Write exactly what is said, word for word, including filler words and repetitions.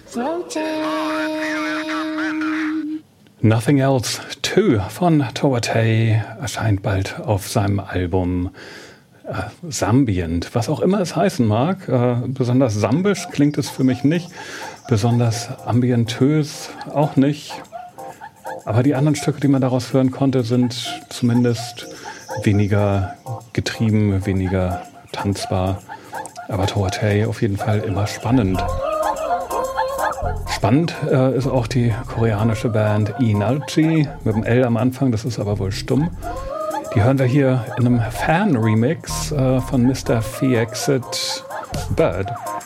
Nothing Else two von Towatay erscheint bald auf seinem Album äh, Sambient, was auch immer es heißen mag. Äh, besonders sambisch klingt es für mich nicht, besonders ambientös auch nicht. Aber die anderen Stücke, die man daraus hören konnte, sind zumindest weniger getrieben, weniger tanzbar. Aber Towatay auf jeden Fall immer spannend. Spannend äh, ist auch die koreanische Band Inalchi mit dem L am Anfang, das ist aber wohl stumm. Die hören wir hier in einem Fan-Remix äh, von Mister Fiexit Bird.